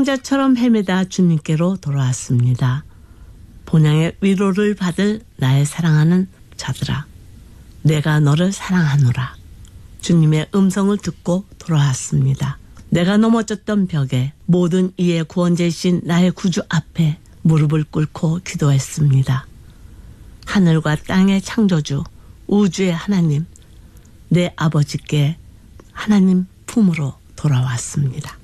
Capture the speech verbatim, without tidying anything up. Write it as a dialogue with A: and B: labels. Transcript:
A: 왕자처럼 헤매다 주님께로 돌아왔습니다. 본향의 위로를 받을 나의 사랑하는 자들아, 내가 너를 사랑하노라. 주님의 음성을 듣고 돌아왔습니다. 내가 넘어졌던 벽에 모든 이의 구원자이신 나의 구주 앞에 무릎을 꿇고 기도했습니다. 하늘과 땅의 창조주, 우주의 하나님, 내 아버지께 하나님 품으로 돌아왔습니다.